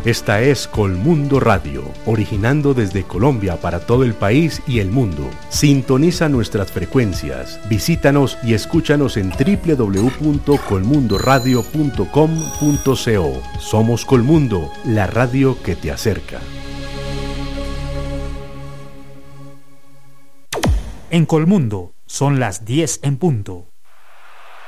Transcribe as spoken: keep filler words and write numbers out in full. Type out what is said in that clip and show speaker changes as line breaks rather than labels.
Esta es Colmundo Radio, originando desde Colombia para todo el país y el mundo. Sintoniza nuestras frecuencias, visítanos y escúchanos en doble u doble u doble u punto colmundoradio punto com punto co. Somos Colmundo, la radio que te acerca.
En Colmundo son las diez en punto.